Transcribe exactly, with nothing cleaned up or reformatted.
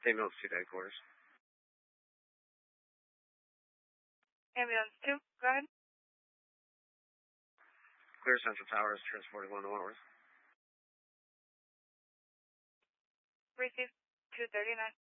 State Mills two headquarters. Ambulance two, go ahead. Clear Central Towers, transporting one to Wentworth. Receive two thirty-nine.